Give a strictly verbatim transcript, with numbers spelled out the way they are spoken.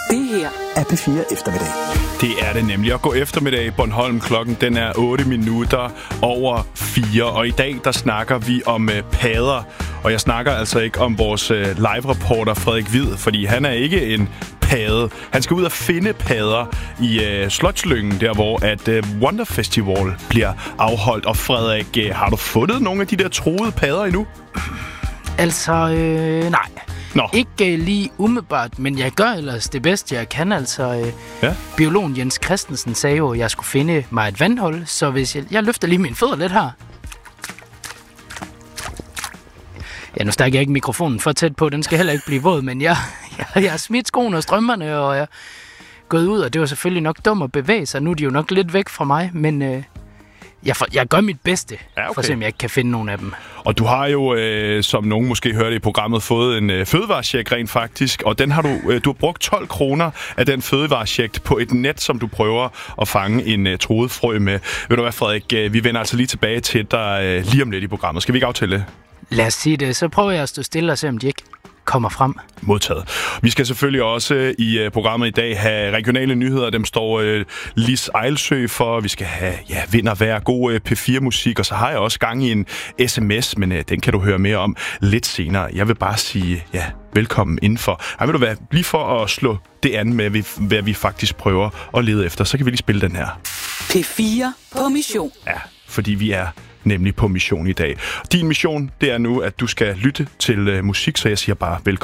Det her er P fire Eftermiddag. Det er det nemlig at gå eftermiddag. Bornholm, klokken den er otte minutter over fire. Og i dag der snakker vi om øh, padder. Og jeg snakker altså ikke om vores øh, live-reporter Frederik Hvid, fordi han er ikke en padde. Han skal ud og finde padder i øh, Slotslyngen, der hvor at øh, Wonder Festival bliver afholdt. Og Frederik, øh, har du fundet nogle af de der truede padder endnu? Altså, øh, nej. Nå. Ikke øh, lige umiddelbart, men jeg gør ellers det bedste, jeg kan. Altså, øh, ja. Biologen Jens Christensen sagde jo, at jeg skulle finde mig et vandhul, så hvis jeg, jeg løfter lige mine fødder lidt her. Ja, nu stikker jeg ikke mikrofonen for tæt på, den skal heller ikke blive våd, men jeg, jeg, jeg har smidt skoene og strømperne, og jeg er gået ud, og det var selvfølgelig nok dumt at bevæge sig. Nu er de jo nok lidt væk fra mig, men øh, jeg, for, jeg gør mit bedste, ja, okay. for at se, om jeg ikke kan finde nogen af dem. Og du har jo, øh, som nogen måske hørte i programmet, fået en øh, fødevarecheck rent faktisk, og den har du, øh, du har brugt tolv kroner af den fødevarecheck på et net, som du prøver at fange en øh, truet frø med. Ved du hvad, Frederik, øh, vi vender altså lige tilbage til dig øh, lige om lidt i programmet. Skal vi ikke aftale det? Lad os sige det, så prøver jeg at stå stille og se, om de ikke kommer frem. Modtaget. Vi skal selvfølgelig også i uh, programmet i dag have regionale nyheder. Dem står uh, Lis Ejlsø for. Vi skal have ja, vind og vejr, god uh, P fire musik. Og så har jeg også gang i en sms, men uh, den kan du høre mere om lidt senere. Jeg vil bare sige ja, velkommen indenfor. Ej, ved du hvad, lige for at slå det an med, hvad vi faktisk prøver at lede efter, så kan vi lige spille den her. P fire på mission. Ja, fordi vi er nemlig på mission i dag. Din mission, det er nu, at du skal lytte til uh, musik, så jeg siger bare velkommen.